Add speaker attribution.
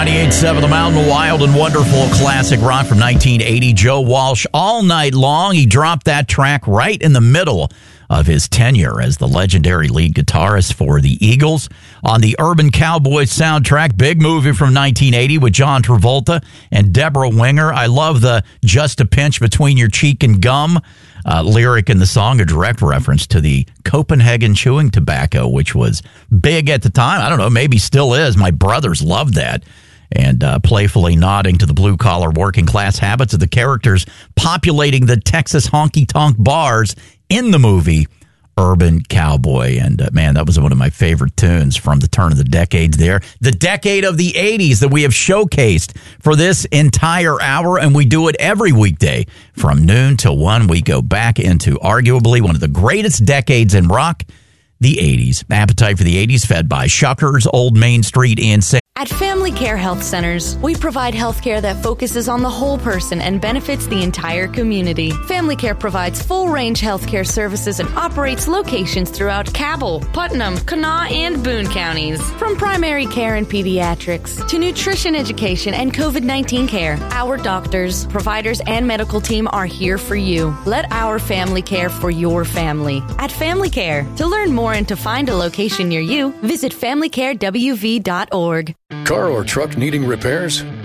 Speaker 1: 98.7 The Mountain, wild and wonderful classic rock from 1980. Joe Walsh, All Night Long. He dropped that track right in the middle of his tenure as the legendary lead guitarist for the Eagles. On the Urban Cowboy soundtrack, big movie from 1980 with John Travolta and Deborah Winger. I love the "just a pinch between your cheek and gum" lyric in the song, a direct reference to the Copenhagen chewing tobacco, which was big at the time. I don't know, maybe still is. My brothers loved that. And playfully nodding to the blue-collar working-class habits of the characters populating the Texas honky-tonk bars in the movie Urban Cowboy. And, man, that was one of my favorite tunes from the turn of the decades there. The decade of the 80s that we have showcased for this entire hour, and we do it every weekday from noon till 1. We go back into arguably one of the greatest decades in rock, the 80s. Appetite for the 80s fed by Shuckers, Old Main Street in San.
Speaker 2: At Family Care Health Centers, we provide health care that focuses on the whole person and benefits the entire community. Family Care provides full-range health care services and operates locations throughout Cabell, Putnam, Kanawha, and Boone counties. From primary care and pediatrics to nutrition education and COVID-19 care, our doctors, providers, and medical team are here for you. Let our family care for your family. At Family Care, to learn more and to find a location near you, visit FamilyCareWV.org.
Speaker 3: Car or truck needing repairs?